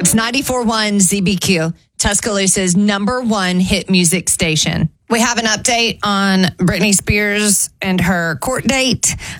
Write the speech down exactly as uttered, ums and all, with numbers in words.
It's ninety-four point one Z B Q, Tuscaloosa's number one hit music station. We have an update on Britney Spears and her court date.